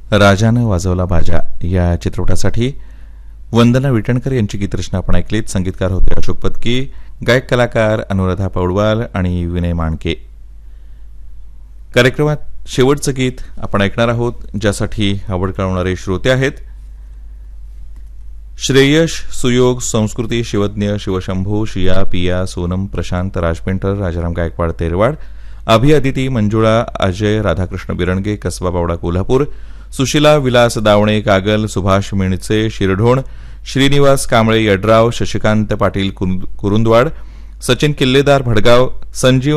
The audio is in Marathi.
राजानं वाजवला बाजा या चित्रपटासाठी वंदना विटणकर यांची गीतरचना आपण ऐकलीत. संगीतकार होते अशोक पत्की, गायक कलाकार अनुराधा पौडवाल आणि विनय माणके. कार्यक्रमात शेवटचं गीत आपण ऐकणार आहोत, ज्यासाठी आवड कळवणारे श्रोते आहेत श्रेयश, सुयोग, संस्कृती, शिवज्ञ, शिवशंभू, शिया, पिया, सोनम, प्रशांत, राजपेंटर, राजाराम गायकवाड तेरवाड, अभि, अदिती, मंजुळा, अजय, राधाकृष्ण बिरणगे, कसबा बावडा कोल्हापूर, सुशिला, विलास दावणे कागल, सुभाष मिणचे शिरढोण, श्रीनिवास कांबळे यड्राव, शशिकांत पाटील कुरुंदवाड, सचिन किल्लेदार भडगाव, संजीव